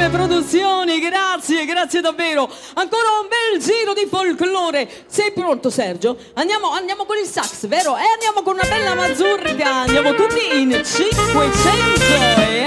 Produzioni, grazie davvero. Ancora un bel giro di folklore. Sei pronto, Sergio? Andiamo con il sax, vero? Andiamo con una bella mazurka. Andiamo tutti in 500 e